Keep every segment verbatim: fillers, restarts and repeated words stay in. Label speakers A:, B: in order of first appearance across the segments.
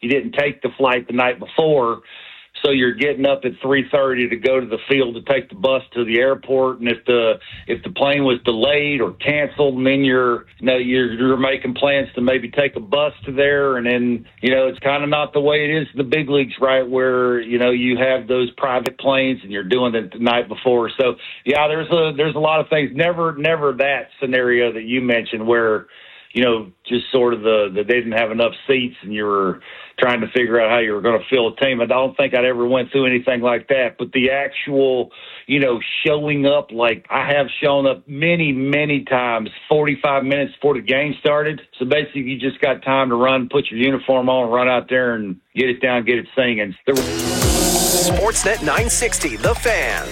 A: you didn't take the flight the night before. So you're getting up at three thirty to go to the field to take the bus to the airport, and if the if the plane was delayed or canceled, and then you're you know you're, you're making plans to maybe take a bus to there, and then you know it's kind of not the way it is in the big leagues, right? Where you know you have those private planes and you're doing it the night before. So yeah, there's a there's a lot of things. Never never that scenario that you mentioned where you know just sort of the, the they didn't have enough seats and you were trying to figure out how you were going to fill a team. I don't think I'd ever went through anything like that. But the actual, you know, showing up like I have shown up many, many times, forty-five minutes before the game started. So basically you just got time to run, put your uniform on, run out there and get it down, get it singing. There was-
B: Sportsnet nine sixty, The Fan.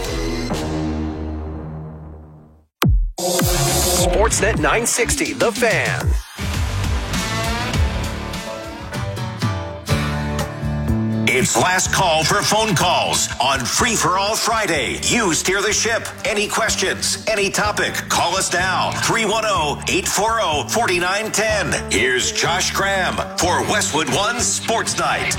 B: Sportsnet nine sixty, The Fan.
C: It's last call for phone calls on Free for All Friday. You steer the ship. Any questions, any topic, call us now. three one zero, eight four zero, four nine one zero. Here's Josh Graham for Westwood One Sports Night.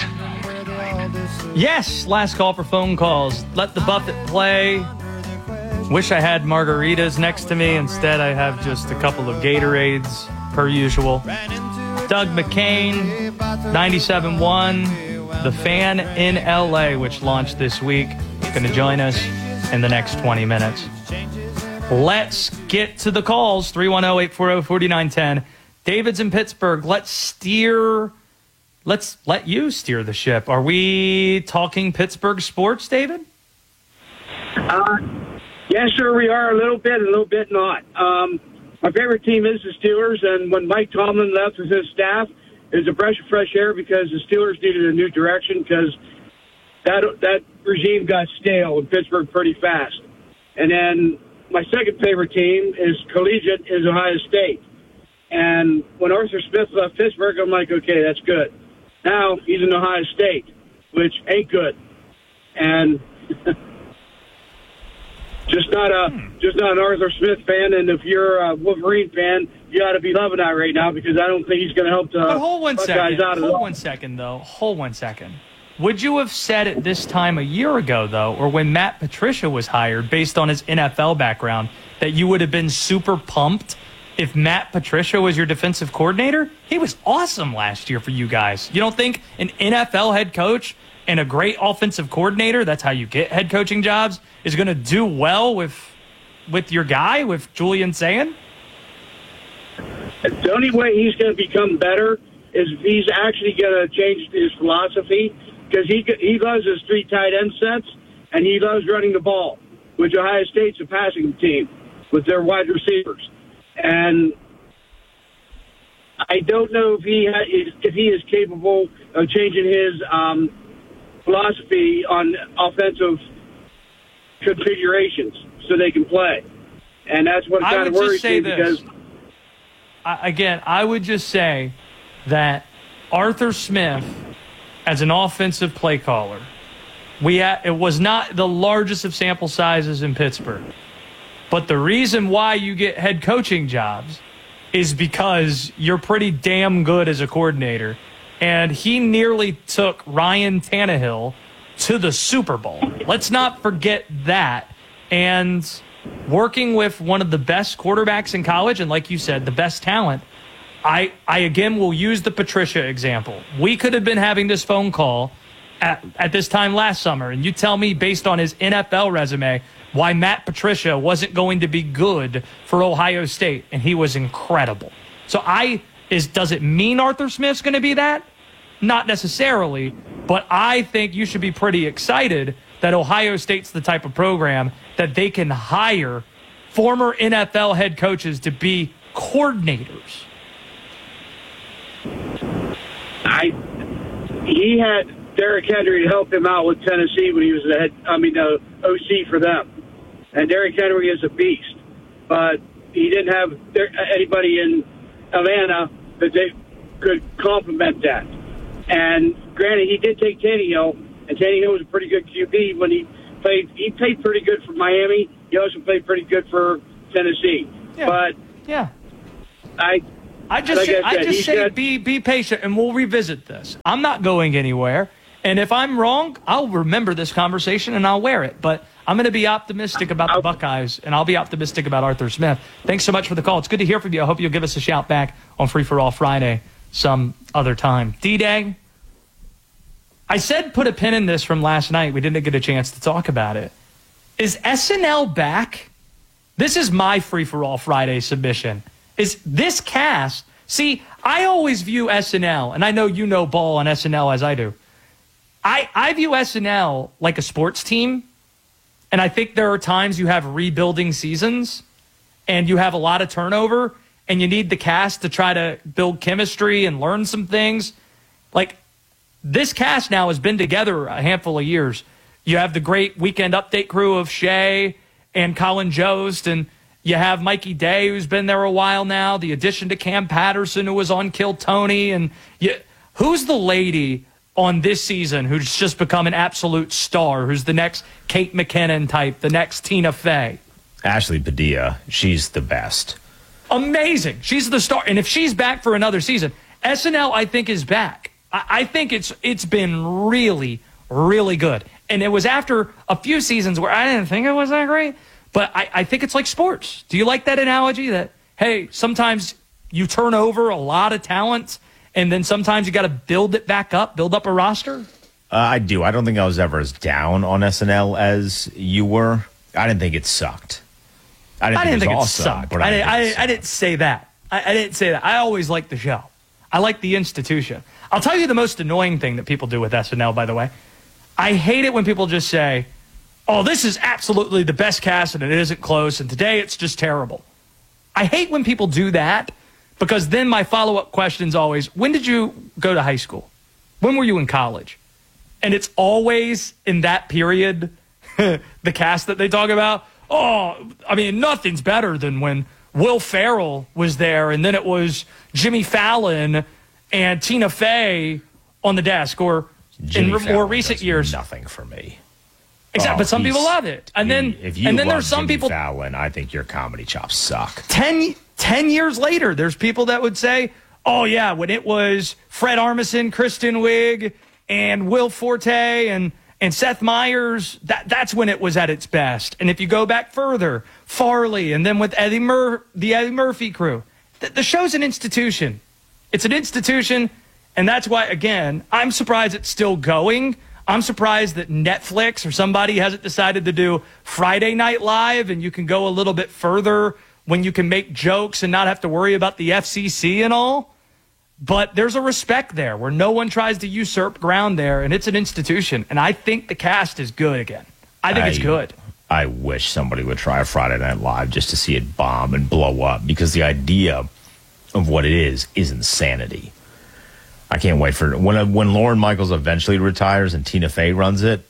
D: Yes, last call for phone calls. Let the Buffett play. Wish I had margaritas next to me. Instead, I have just a couple of Gatorades, per usual. Doug McCain, ninety-seven one. The Fan in L A, which launched this week, is going to join us in the next twenty minutes. Let's get to the calls. three one zero, eight four zero, four nine one zero. David's in Pittsburgh. Let's steer. Let's let you steer the ship. Are we talking Pittsburgh sports, David?
E: Uh, yeah, sure we are. A little bit, a little bit not. Um, my favorite team is the Steelers, and when Mike Tomlin left with his staff, it was a breath of fresh air because the Steelers needed a new direction because that that regime got stale in Pittsburgh pretty fast. And then my second favorite team is collegiate is Ohio State. And when Arthur Smith left Pittsburgh, I'm like, okay, that's good. Now he's in Ohio State, which ain't good. And just not a just not an Arthur Smith fan. And if you're a Wolverine fan, you got to be loving that right now because I don't think he's going to help the
D: but hold one
E: guys
D: second.
E: out of
D: Hold
E: the
D: one second, though. Hold one second. Would you have said it this time a year ago, though, or when Matt Patricia was hired, based on his N F L background, that you would have been super pumped if Matt Patricia was your defensive coordinator? He was awesome last year for you guys. You don't think an N F L head coach and a great offensive coordinator, that's how you get head coaching jobs, is going to do well with with your guy, with Julian Sayin?
E: The only way he's going to become better is if he's actually going to change his philosophy because he he loves his three tight end sets and he loves running the ball, which Ohio State's a passing team with their wide receivers. And I don't know if he ha- if he is capable of changing his um, philosophy on offensive configurations so they can play. And that's what kind of worries me because
D: I, again, I would just say that Arthur Smith, as an offensive play caller, we ha- it was not the largest of sample sizes in Pittsburgh. But the reason why you get head coaching jobs is because you're pretty damn good as a coordinator. And he nearly took Ryan Tannehill to the Super Bowl. Let's not forget that. And working with one of the best quarterbacks in college, and like you said, the best talent, I, I again will use the Patricia example. We could have been having this phone call at, at this time last summer, and you tell me based on his N F L resume why Matt Patricia wasn't going to be good for Ohio State, and he was incredible. So I is does it mean Arthur Smith's going to be that? Not necessarily, but I think you should be pretty excited that Ohio State's the type of program that they can hire former N F L head coaches to be coordinators.
E: I he had Derrick Henry to help him out with Tennessee when he was the head, I mean, the O C for them. And Derrick Henry is a beast, but he didn't have anybody in Atlanta that they could complement that. And granted, he did take Tannehill, and Tannehill was a pretty good Q B when he played. He played pretty good for Miami. He also played pretty good for Tennessee.
D: Yeah.
E: But
D: yeah,
E: I
D: I just
E: Like I
D: I
E: said,
D: just
E: he
D: say
E: said-
D: be be patient, and we'll revisit this. I'm not going anywhere, and if I'm wrong, I'll remember this conversation and I'll wear it. But I'm going to be optimistic about the Buckeyes, and I'll be optimistic about Arthur Smith. Thanks so much for the call. It's good to hear from you. I hope you'll give us a shout back on Free for All Friday some other time. D-Day, I said put a pin in this from last night. We didn't get a chance to talk about it. Is S N L back? This is my Free for All Friday submission. Is this cast? See, I always view S N L, and I know you know ball on S N L as I do. I, I view S N L like a sports team, and I think there are times you have rebuilding seasons, and you have a lot of turnover, and you need the cast to try to build chemistry and learn some things. Like, this cast now has been together a handful of years. You have the great Weekend Update crew of Shea and Colin Jost, and you have Mikey Day, who's been there a while now, the addition to Cam Patterson, who was on Kill Tony. And you, who's the lady on this season who's just become an absolute star, who's the next Kate McKinnon type, the next Tina Fey?
F: Ashley Padilla. She's the best.
D: Amazing. She's the star. And if she's back for another season, S N L, I think, is back. I, I think it's it's been really, really good. And it was after a few seasons where I didn't think it was that great. But I, I think it's like sports. Do you like that analogy that, hey, sometimes you turn over a lot of talent and then sometimes you got to build it back up, build up a roster?
F: Uh, I do. I don't think I was ever as down on S N L as you were. I didn't think it sucked. I didn't
D: I
F: think
D: didn't
F: it
D: think
F: was
D: it
F: awesome,
D: sucked.
F: but
D: I,
F: I,
D: didn't,
F: didn't
D: I,
F: think it
D: I didn't say that. I, I didn't say that. I always like the show. I like the institution. I'll tell you the most annoying thing that people do with S N L, by the way. I hate it when people just say, oh, this is absolutely the best cast and it isn't close, and today it's just terrible. I hate when people do that because then my follow-up question is always, when did you go to high school? When were you in college? And it's always in that period, the cast that they talk about. Oh, I mean, nothing's better than when Will Ferrell was there and then it was Jimmy Fallon and Tina Fey on the desk, or
F: Jimmy
D: in
F: Fallon
D: more recent
F: does
D: years.
F: nothing for me.
D: Exactly,
F: Oh,
D: but some
F: he's-
D: people love it. And
F: you-
D: then
F: if you
D: and then
F: love
D: there's some
F: Jimmy
D: people
F: Fallon, I think your comedy chops suck.
D: ten, ten years later, there's people that would say, oh, yeah, when it was Fred Armisen, Kristen Wiig, and Will Forte, and, and Seth Meyers, that, that's when it was at its best. And if you go back further, Farley, and then with Eddie Mur- the Eddie Murphy crew, the, the show's an institution. It's an institution, and that's why, again, I'm surprised it's still going. I'm surprised that Netflix or somebody hasn't decided to do Friday Night Live, and you can go a little bit further when you can make jokes and not have to worry about the F C C and all. But there's a respect there where no one tries to usurp ground there, and it's an institution. And I think the cast is good again. I think
F: I,
D: it's good.
F: I wish somebody would try Friday Night Live just to see it bomb and blow up, because the idea of what it is is insanity. I can't wait for when when Lorne Michaels eventually retires and Tina Fey runs it.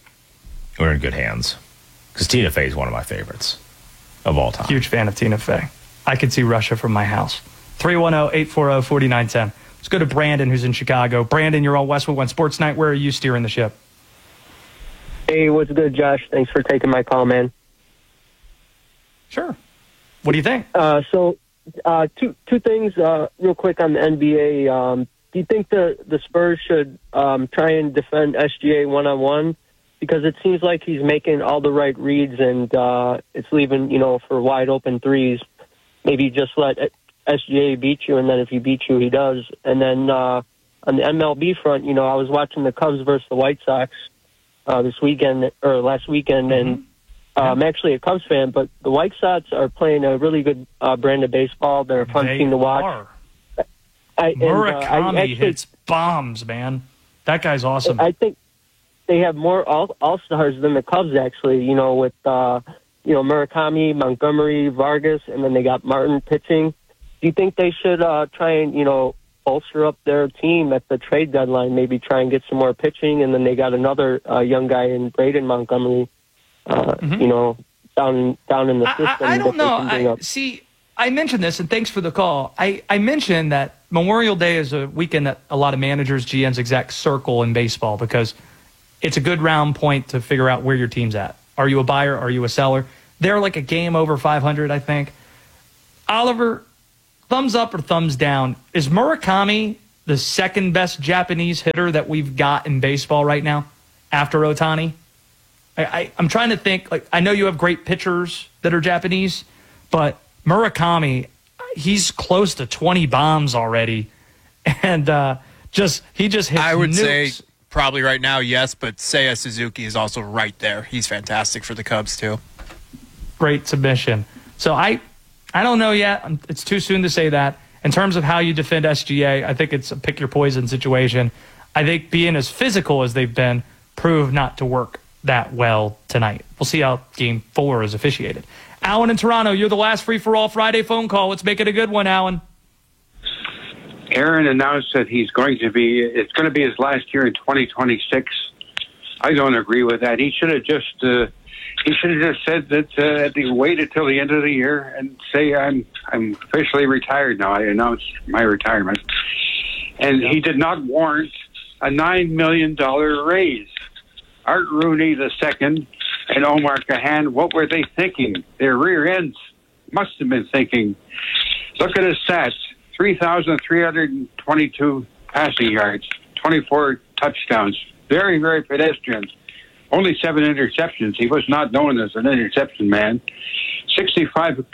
F: We're in good hands, because Tina Fey is one of my favorites of all time.
D: Huge fan of Tina Fey. I could see Russia from my house. three one zero, eight four zero, four nine one zero. Let's go to Brandon, who's in Chicago. Brandon, you're on Westwood One Sports Night. Where are you steering the ship?
G: Hey, what's good, Josh? Thanks for taking my call, man.
D: Sure. What do you think?
G: Uh, so, uh, two two things uh, real quick on the N B A. Um, do you think the, the Spurs should um, try and defend S G A one-on-one? Because it seems like he's making all the right reads, and uh, it's leaving, you know, for wide-open threes. Maybe just let S G A beat you, and then if he beats you, he does. And then uh, on the M L B front, you know, I was watching the Cubs versus the White Sox uh, this weekend, or last weekend, mm-hmm. and uh, I'm actually a Cubs fan, but the White Sox are playing a really good uh, brand of baseball. They're a fun
D: They
G: team to watch.
D: Are.
G: I, and, uh,
D: Murakami
G: I actually,
D: hits bombs, man. That guy's awesome.
G: I think they have more all all stars than the Cubs, actually. You know, with uh, you know Murakami, Montgomery, Vargas, and then they got Martin pitching. Do you think they should uh, try and you know bolster up their team at the trade deadline? Maybe try and get some more pitching, and then they got another uh, young guy in Braden Montgomery. Uh,
D: mm-hmm.
G: You know, down down in the system.
D: I, I, I don't
G: that they
D: know.
G: can bring
D: I,
G: up.
D: see, I mentioned this, and thanks for the call. I, I mentioned that Memorial Day is a weekend that a lot of managers, G Ms, execs circle in baseball because it's a good round point to figure out where your team's at. Are you a buyer? Are you a seller? They're like a game over five hundred, I think. Oliver, thumbs up or thumbs down. Is Murakami the second best Japanese hitter that we've got in baseball right now after Ohtani? I, I, I'm trying to think. Like, I know you have great pitchers that are Japanese, but Murakami, he's close to twenty bombs already, and uh, just he just hits
H: I would
D: nukes.
H: say probably right now, yes, but Seiya Suzuki is also right there. He's fantastic for the Cubs too.
D: Great submission. So I, I don't know yet. It's too soon to say that. In terms of how you defend S G A, I think it's a pick your poison situation. I think being as physical as they've been proved not to work that well tonight. We'll see how game four is officiated. Alan in Toronto, you're the last free-for-all Friday phone call. Let's make it a good one, Alan.
I: Aaron announced that he's going to be, it's going to be his last year in twenty twenty-six. I don't agree with that. He should have just, uh, he should have just said that uh, he waited till the end of the year and say, I'm I'm officially retired now. I announced my retirement. And yeah. He did not warrant a nine million dollars raise. Art Rooney the second and Omar Kahan, what were they thinking? Their rear ends must have been thinking. Look at his stats. three thousand three hundred twenty-two passing yards, twenty-four touchdowns. Very, very pedestrian. Only seven interceptions. He was not known as an interception man. sixty-five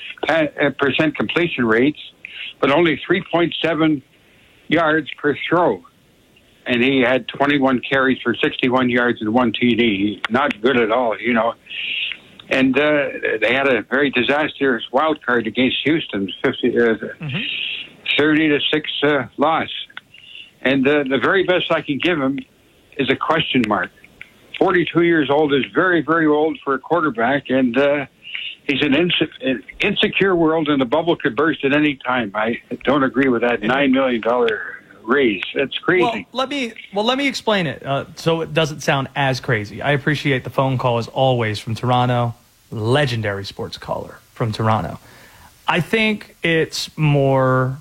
I: percent completion rates, but only three point seven yards per throw. And he had twenty-one carries for sixty-one yards and one T D. Not good at all, you know. And uh, they had a very disastrous wild card against Houston, fifty, uh, mm-hmm. thirty to six uh, loss. And uh, the very best I can give him is a question mark. forty-two years old is very, very old for a quarterback, and uh, he's an, inse- an insecure world, and the bubble could burst at any time. I don't agree with that nine million dollars raise. That's crazy.
D: Well, let me well let me explain it uh, so it doesn't sound as crazy. I appreciate the phone call as always from Toronto, legendary sports caller from Toronto. I think it's more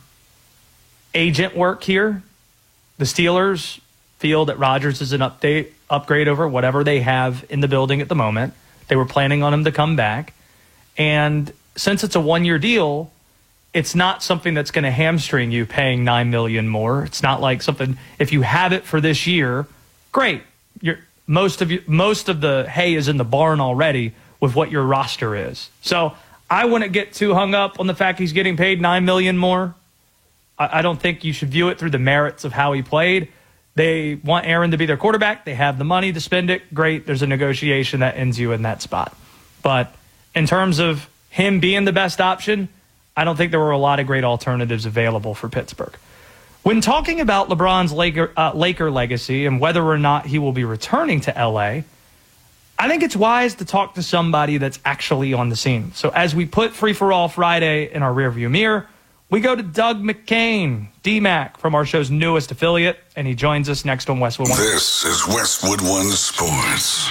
D: agent work here. The Steelers feel that Rodgers is an update upgrade over whatever they have in the building at the moment. They were planning on him to come back, and since it's a one-year deal, it's not something that's going to hamstring you paying nine million dollars more. It's not like something, if you have it for this year, great. You're, most of you, most of the hay is in the barn already with what your roster is. So I wouldn't get too hung up on the fact he's getting paid nine million dollars more. I, I don't think you should view it through the merits of how he played. They want Aaron to be their quarterback. They have the money to spend it. Great. There's a negotiation that ends you in that spot. But in terms of him being the best option, I don't think there were a lot of great alternatives available for Pittsburgh. When talking about LeBron's Laker, uh, Laker legacy and whether or not he will be returning to L A, I think it's wise to talk to somebody that's actually on the scene. So as we put Free for All Friday in our rearview mirror, we go to Doug McCain, D-Mac, from our show's newest affiliate, and he joins us next on Westwood One.
J: This is Westwood One Sports.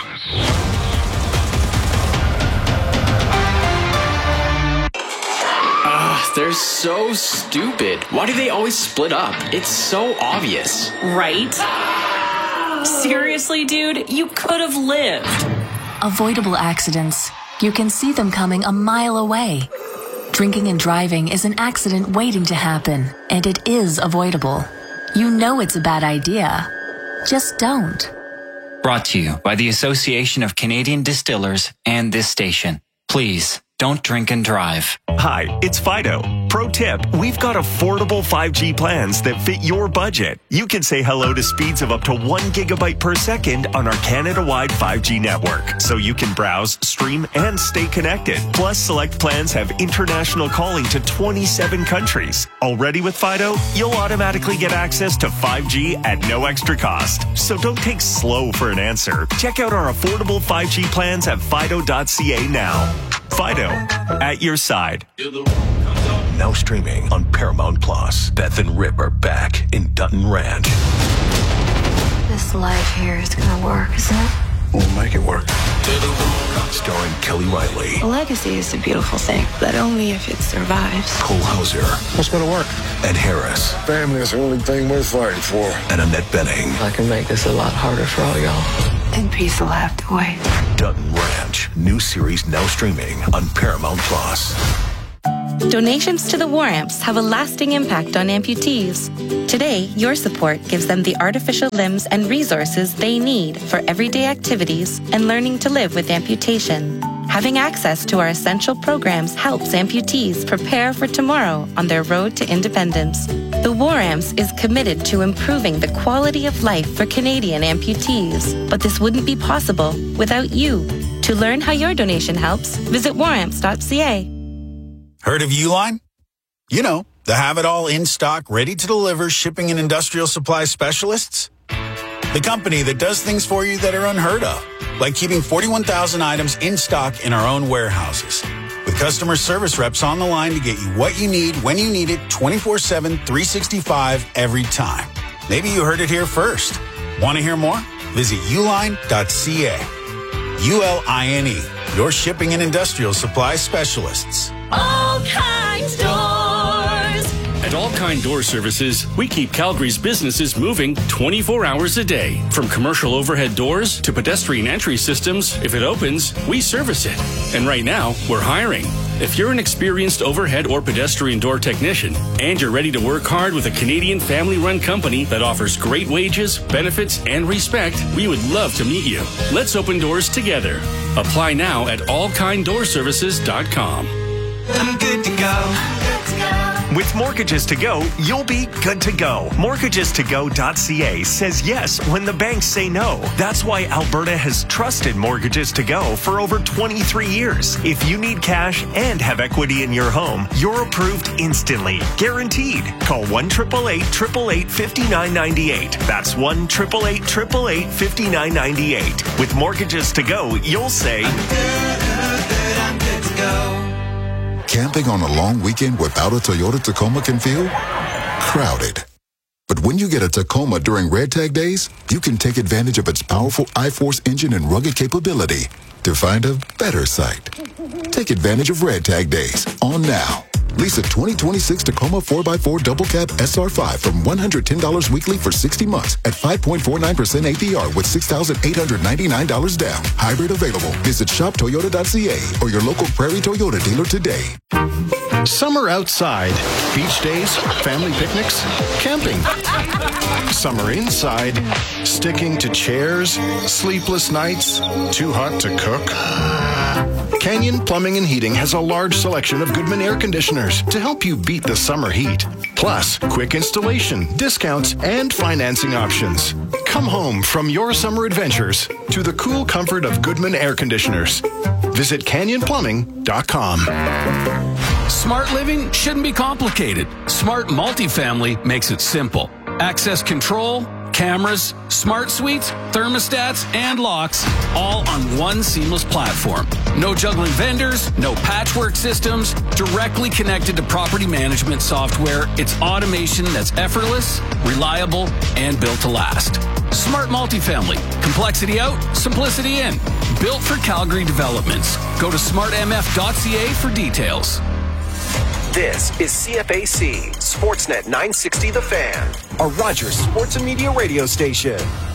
K: They're so stupid. Why do they always split up? It's so obvious.
L: Right? Seriously, dude, you could have lived.
M: Avoidable accidents. You can see them coming a mile away. Drinking and driving is an accident waiting to happen, and it is avoidable. You know it's a bad idea. Just don't.
N: Brought to you by the Association of Canadian Distillers and this station. Please, don't drink and drive.
O: Hi, it's Fido. Pro tip, we've got affordable five G plans that fit your budget. You can say hello to speeds of up to one gigabyte per second on our Canada-wide five G network, so you can browse, stream, and stay connected. Plus, select plans have international calling to twenty-seven countries. Already with Fido, you'll automatically get access to five G at no extra cost. So don't take slow for an answer. Check out our affordable five G plans at fido dot c a now. Fido, at your side.
C: Now streaming on Paramount Plus. Beth and Rip are back in Dutton Ranch.
P: This life here is gonna work, isn't it?
C: We'll make it work. Starring Kelly Riley.
P: A legacy is a beautiful thing, but only if it survives.
C: Cole Hauser.
Q: What's gonna work?
C: Ed Harris.
Q: Family is the only thing worth fighting for.
C: And Annette Bening.
R: I can make this a lot harder for all y'all.
P: And peace will have to wait.
C: Dutton Ranch. New series now streaming on Paramount Plus.
S: Donations to the War Amps have a lasting impact on amputees. Today, your support gives them the artificial limbs and resources they need for everyday activities and learning to live with amputation. Having access to our essential programs helps amputees prepare for tomorrow on their road to independence. The War Amps is committed to improving the quality of life for Canadian amputees, but this wouldn't be possible without you. To learn how your donation helps, visit war amps dot c a.
T: Heard of Uline? You know, the have-it-all in-stock, ready-to-deliver shipping and industrial supply specialists. The company that does things for you that are unheard of, like keeping forty-one thousand items in stock in our own warehouses. With customer service reps on the line to get you what you need, when you need it, twenty-four seven, three sixty-five, every time. Maybe you heard it here first. Want to hear more? Visit uline dot c a. U L I N E, your shipping and industrial supply specialists.
L: All Kinds Doors.
U: At All Kind Door Services, we keep Calgary's businesses moving twenty-four hours a day. From commercial overhead doors to pedestrian entry systems, if it opens, we service it. And right now, we're hiring. If you're an experienced overhead or pedestrian door technician and you're ready to work hard with a Canadian family-run company that offers great wages, benefits, and respect, we would love to meet you. Let's open doors together. Apply now at all kind door services dot com.
O: I'm good to go. With Mortgages to Go, you'll be good to go. mortgages to go dot c a says yes when the banks say no. That's why Alberta has trusted Mortgages to Go for over twenty-three years. If you need cash and have equity in your home, you're approved instantly. Guaranteed. Call one eight eight eight, eight eight eight, five nine nine eight. That's one eight eight eight, eight eight eight, five nine nine eight. With Mortgages to Go, you'll say, I'm good, good, good, I'm good to go.
J: Camping on a long weekend without a Toyota Tacoma can feel crowded. But when you get a Tacoma during Red Tag Days, you can take advantage of its powerful I-Force engine and rugged capability to find a better site. Take advantage of Red Tag Days on now. Lease a twenty twenty-six Tacoma four by four Double Cab S R five from one hundred ten dollars weekly for sixty months at five point four nine percent A P R with six thousand eight hundred ninety-nine dollars down. Hybrid available. Visit shop toyota dot c a or your local Prairie Toyota dealer today.
V: Summer outside. Beach days, family picnics, camping. Summer inside. Sticking to chairs, sleepless nights, too hot to cook. Canyon Plumbing and Heating has a large selection of Goodman air conditioners to help you beat the summer heat. Plus, quick installation, discounts, and financing options. Come home from your summer adventures to the cool comfort of Goodman air conditioners. Visit canyon plumbing dot com.
W: Smart living shouldn't be complicated. Smart Multifamily makes it simple. Access control, cameras, smart suites, thermostats, and locks, all on one seamless platform. No juggling vendors, no patchwork systems, directly connected to property management software. It's automation that's effortless, reliable, and built to last. Smart Multifamily. Complexity out, simplicity in. Built for Calgary developments. Go to smart m f dot c a for details.
B: This is C F A C, Sportsnet nine sixty The Fan, a Rogers Sports and Media radio station.